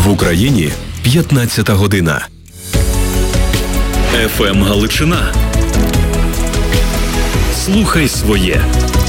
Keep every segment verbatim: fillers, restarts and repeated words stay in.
В Україні п'ятнадцята година. еф ем Галичина. Слухай своє.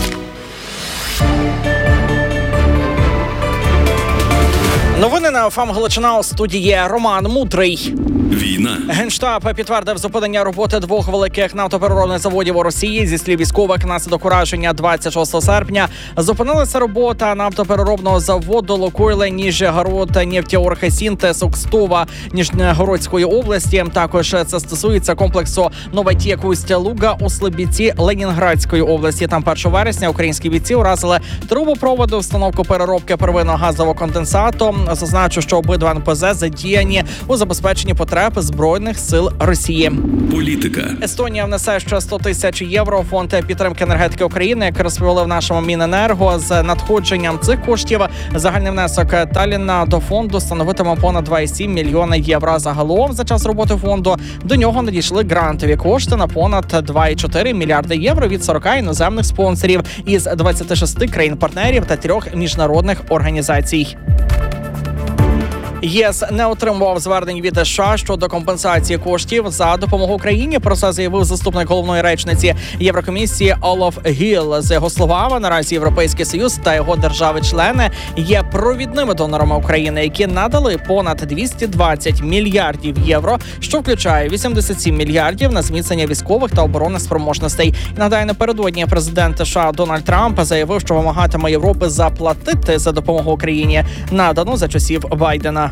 Новини на еф ем Галичина, у студії Роман Мудрий. Війна. Генштаб підтвердив зупинення роботи двох великих нафтопереробних заводів у Росії. Зі слів військових, внаслідок ураження двадцять шостого серпня зупинилася робота нафтопереробного заводу «Лукойл» Ніжегород-Нефтеоргсінтез Укстова Нижньогородської області. Також це стосується комплексу «Новотек Усть-Луга» у Слобідці Ленінградської області. Там першого вересня українські бійці уразили трубопроводи, установку переробки первинного газового конденсату. Зазначу, що обидва ен пе зе задіяні у забезпеченні потреб Збройних сил Росії. Політика. Естонія внесе ще сто тисяч євро у фонд підтримки енергетики України, як розповіли в нашому Міненерго. З надходженням цих коштів загальний внесок Талліна до фонду становитиме понад два цілих сім мільйона євро. Загалом за час роботи фонду до нього надійшли грантові кошти на понад два цілих чотири мільярди євро від сорока іноземних спонсорів із двадцяти шести країн-партнерів та трьох міжнародних організацій. ЄС не отримував звернень від США щодо компенсації коштів за допомогу Україні. Про це заявив заступник головної речниці Єврокомісії Олаф Гіл. За його словами, наразі Європейський Союз та його держави-члени є провідними донорами України, які надали понад двісті двадцять мільярдів євро, що включає вісімдесят сім мільярдів на зміцнення військових та оборонних спроможностей. Нагадаю, напередодні президент США Дональд Трамп заявив, що вимагатиме Європи заплатити за допомогу Україні, надану за часів Байдена.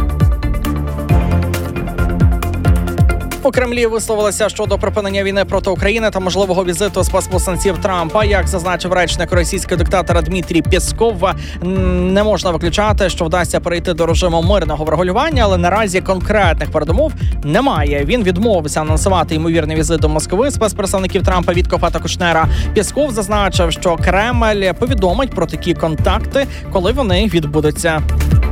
У Кремлі висловилися щодо припинення війни проти України та можливого візиту спецпосланців Трампа. Як зазначив речник російського диктатора Дмитрій Пєсков, не можна виключати, що вдасться перейти до режиму мирного врегулювання, але наразі конкретних передумов немає. Він відмовився анонсувати ймовірний візит до Москви спецпредставників Трампа Віткофа та Кушнера. Пєсков зазначив, що Кремль повідомить про такі контакти, коли вони відбудуться.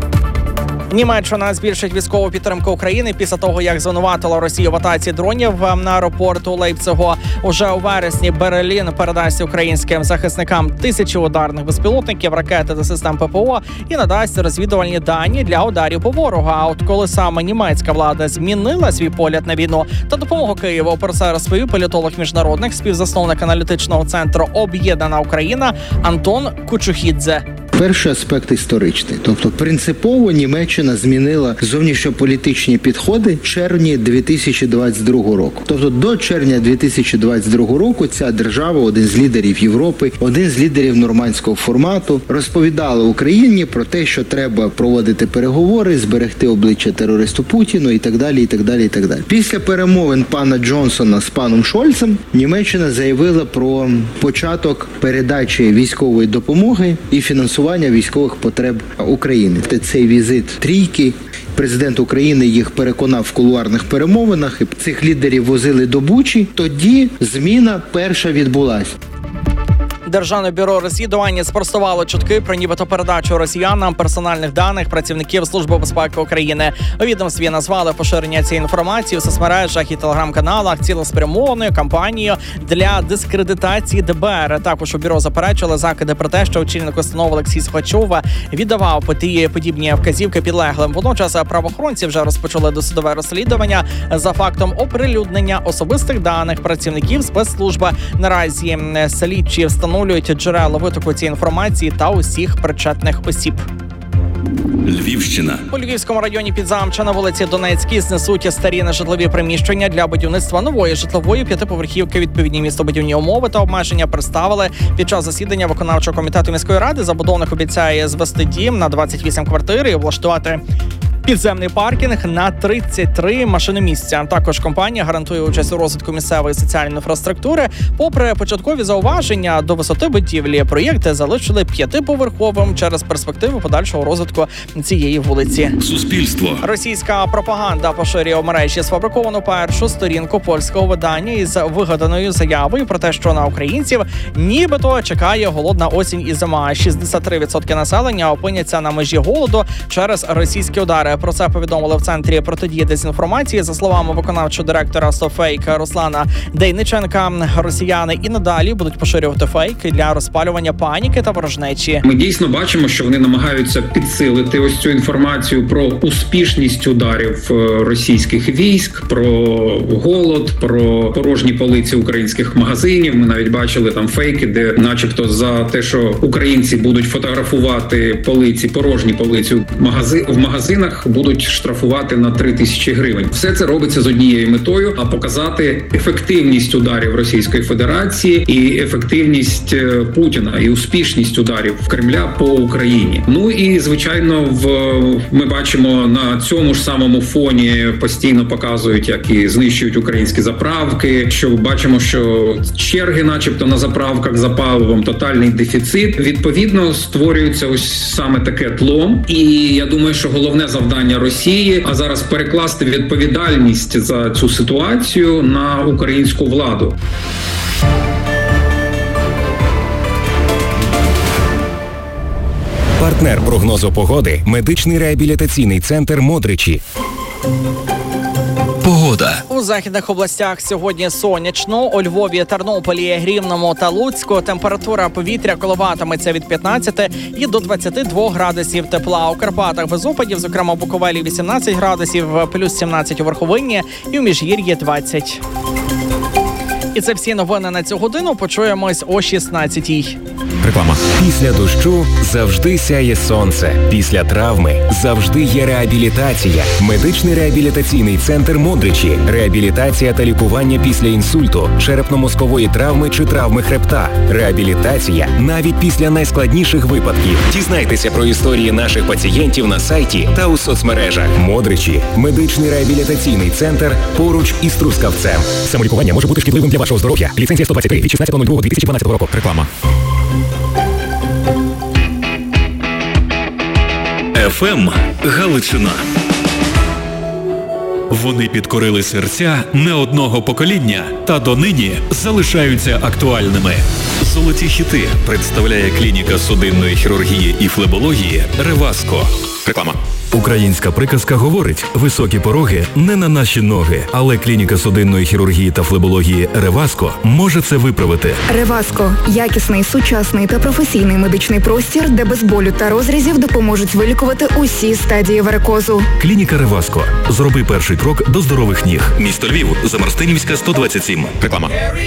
Німеччина збільшить військову підтримку України після того, як звинуватила Росію в атаці дронів на аеропорту Лейпцигу. Уже у вересні Берлін передасть українським захисникам тисячі ударних безпілотників, ракети та систем пе пе о і надасть розвідувальні дані для ударів по ворогу. А от коли саме німецька влада змінила свій погляд на війну та допомогу Києву, про це розповів політолог міжнародних, співзасновник аналітичного центру «Об'єднана Україна» Антон Кучухідзе. Перший аспект історичний, тобто принципово Німеччина змінила зовнішньополітичні підходи в червні дві тисячі двадцять другого року. Тобто до червня дві тисячі двадцять другого року ця держава, один з лідерів Європи, один з лідерів нормандського формату, розповідала Україні про те, що треба проводити переговори, зберегти обличчя терористу Путіну і так далі, і так далі, і так далі. Після перемовин пана Джонсона з паном Шольцем Німеччина заявила про початок передачі військової допомоги і фінансування військових потреб України. Цей візит трійки. Президент України їх переконав в кулуарних перемовинах, і цих лідерів возили до Бучі. Тоді зміна перша відбулася. Державне бюро розслідування спростувало чутки про нібито передачу росіянам персональних даних працівників Служби безпеки України. У відомстві назвали поширення цієї інформації в соцмережах і телеграм-каналах цілеспрямованою кампанією для дискредитації де бе ер. Також у бюро заперечили закиди про те, що очільник установи Олексій Схачов віддавав подібні вказівки підлеглим. Водночас правоохоронці вже розпочали досудове розслідування за фактом оприлюднення особистих даних працівників спецслужби. Наразі слідчі встановлюють джерела витоку цієї інформації та усіх причетних осіб. Львівщина. У Львівському районі Підзамча на вулиці Донецькій знесуть старі нежитлові приміщення для будівництва нової житлової п'ятиповерхівки. Відповідні містобудівні умови та обмеження представили під час засідання виконавчого комітету міської ради. Забудовник обіцяє звести дім на двадцять вісім квартир і влаштувати підземний паркінг на тридцять три машиномісця. Також компанія гарантує участь у розвитку місцевої соціальної інфраструктури. Попри початкові зауваження до висоти будівлі, проєкти залишили п'ятиповерховим через перспективу подальшого розвитку цієї вулиці. Суспільство. Російська пропаганда поширює у мережі сфабриковану першу сторінку польського видання із вигаданою заявою про те, що на українців нібито чекає голодна осінь і зима. шістдесят три відсотки населення опиняться на межі голоду через російські удари. Про це повідомили в Центрі протидії дезінформації. За словами виконавчого директора Софейк Руслана Дейниченка, росіяни і надалі будуть поширювати фейки для розпалювання паніки та ворожнечі. Ми дійсно бачимо, що вони намагаються підсилити ось цю інформацію про успішність ударів російських військ, про голод, про порожні полиці українських магазинів. Ми навіть бачили там фейки, де начебто за те, що українці будуть фотографувати полиці, порожні полиці в магазин, в магазинах, будуть штрафувати на три тисячі гривень. Все це робиться з однією метою, а показати ефективність ударів Російської Федерації і ефективність Путіна, і успішність ударів Кремля по Україні. Ну і звичайно, в ми бачимо на цьому ж самому фоні постійно показують, як і знищують українські заправки. Що бачимо, що черги, начебто, на заправках за паливом, тотальний дефіцит. Відповідно, створюється ось саме таке тло. І я думаю, що головне завдання Росії, а зараз перекласти відповідальність за цю ситуацію на українську владу. Партнер прогнозу погоди – медичний реабілітаційний центр «Модричі». Погода. У західних областях сьогодні сонячно. У Львові, Тернополі, Рівному та Луцьку температура повітря коливатиметься від п'ятнадцяти і до двадцяти двох градусів тепла. У Карпатах без опадів, зокрема у Буковелі вісімнадцять градусів, плюс сімнадцять у Верховині і у Міжгір'ї двадцять. І це всі новини на цю годину. Почуємось о шістнадцятій. Реклама. Після дощу завжди сяє сонце. Після травми завжди є реабілітація. Медичний реабілітаційний центр «Модричі». Реабілітація та лікування після інсульту, черепно-мозкової травми чи травми хребта. Реабілітація навіть після найскладніших випадків. Дізнайтеся про історії наших пацієнтів на сайті та у соцмережах. «Модричі» – медичний реабілітаційний центр поруч із Трускавцем. Самолікування може бути шкідливим для вашого здоров'я. Ліцензія сто двадцять три від шістнадцятого лютого дві тисячі дванадцятого року. Реклама. еф ем Галичина. Вони підкорили серця не одного покоління та донині залишаються актуальними. Золоті хіти представляє клініка судинної хірургії і флебології «Реваско». Реклама. Українська приказка говорить: високі пороги не на наші ноги, але клініка судинної хірургії та флебології «Реваско» може це виправити. «Реваско» – якісний, сучасний та професійний медичний простір, де без болю та розрізів допоможуть вилікувати усі стадії варикозу. Клініка «Реваско». Зроби перший крок до здорових ніг. Місто Львів, Замарстинівська, сто двадцять сім. Реклама.